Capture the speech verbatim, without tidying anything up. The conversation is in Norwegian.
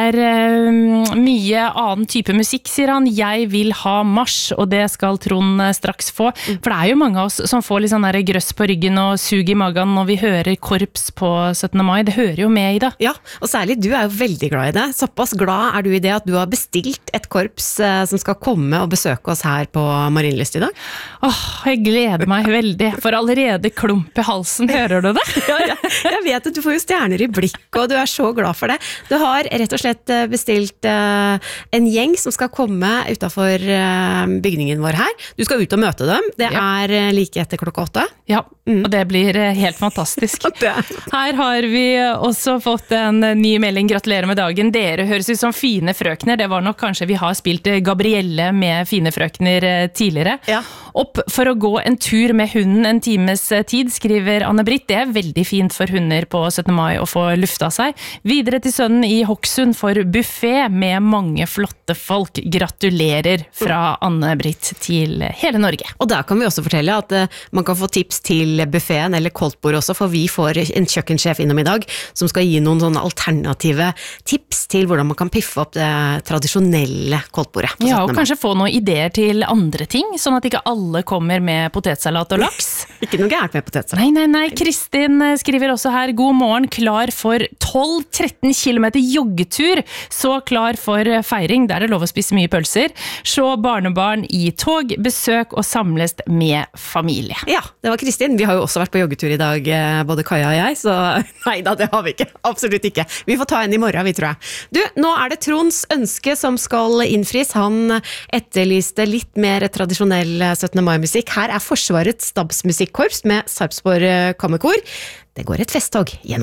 er uh, mye annen type musikk, sier han. Jeg vil ha marsj, og det skal Trond straks få. For det er jo mange av oss som får litt sånn der grøss på ryggen og sug i magen når vi hører korps på syttende mai. Det hører jo med i det. Ja, og særlig du er jo veldig glad i det. Såpass glad er du i det at du har bestilt et korps uh, som skal komme og besøke oss her på Marienlyst i dag. Åh, jeg gleder meg veldig, for allerede klump i halsen, hører du det? Ja, ja. Jeg vet at du får jo stjerner i blikk, og du er så glad for det. Du har rett og slett bestilt uh, en gjeng som skal komme utenfor uh, bygningen vår her. Du skal ut og møte dem. Det ja. er uh, like etter klokka åtte. Ja, mm. og det blir uh, helt fantastisk. Her har vi også fått en ny melding. Gratulerer med dagen. Dere høres ut som fine frøkner. Det var nok kanskje vi har spilt Gabrielle med fine frøkner uh, tidligere. Ja. Opp for å gå en tur med hunden en times tid, skriver Anne-Britt. Det er veldig fint for hunder på syttende mai å få lufta seg. Videre til sønnen i Hokksund for buffet med mange flotte folk. Gratulerer fra Anne-Britt til hele Norge. Og der kan vi også fortelle at uh, man kan få tips til buffeten eller koldtbord også, for vi får en kjøkkensjef innom i dag som skal gi noen sånne alternative tips til hvordan man kan piffe opp det tradisjonelle koldtbordet. Ja, og kanskje få noen ideer til andre ting, sånn at ikke alle kommer med potetsalat og laks. Ikke noe gærent med potetsalat. Nei, nei, nei. Kristin skriver også her, god morgen, klar for tolv til tretten kilometer joggetur, så klar for feiring, der er det lov å spise mye pølser, se barnebarn i tog, besøk og samles med familie. Ja, det var Kristin. Vi har jo også vært på joggetur i dag, både Kaja og jeg, så nei da, det har vi ikke. Absolutt ikke. Vi får ta en i morgen, vi tror jeg. Du, nå er det Tronds ønske som skal innfris. Han etterlyste litt mer tradisjonell syttende mai-musikk. Her er Forsvarets stabsmusikkorps med Sarpsborg Kammerkor. Det går et festtog gjennom